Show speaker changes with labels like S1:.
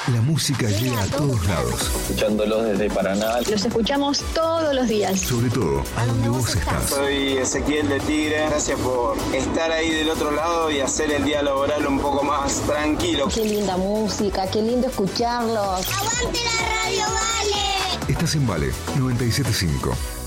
S1: La música llega a todos lados.
S2: Escuchándolos desde Paraná.
S3: Los escuchamos todos los días.
S1: Sobre todo, a donde vos estás.
S4: Soy Ezequiel de Tigre. Gracias por estar ahí del otro lado y hacer el día laboral un poco más tranquilo.
S3: Qué linda música, qué lindo escucharlos.
S5: ¡Aguante la radio, Vale!
S1: Estás en Vale 97.5.